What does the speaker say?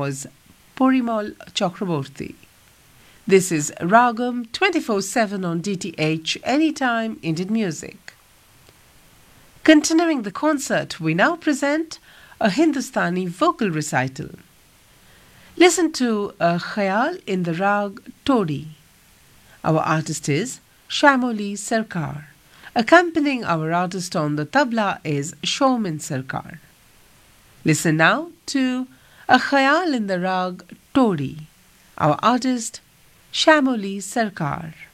was Porimal Chakraborty. This is Ragam 24/7 on DTH Anytime Indian Music. Continuing the concert, we now present a Hindustani vocal recital. Listen to a Khayal in the Rag Todi. Our artist is Shamoli Sarkar. Accompanying our artist on the tabla is Shomin Sarkar. Listen now to a Khayal in the Rag Todi. Our artist Shamoli Sarkar.